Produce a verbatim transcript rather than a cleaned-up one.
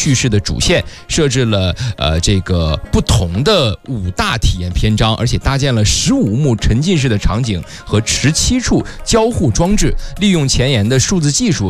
叙事的主线，设置了呃这个不同的五大体验篇章，而且搭建了十五幕沉浸式的场景和十七处交互装置，利用前沿的数字技术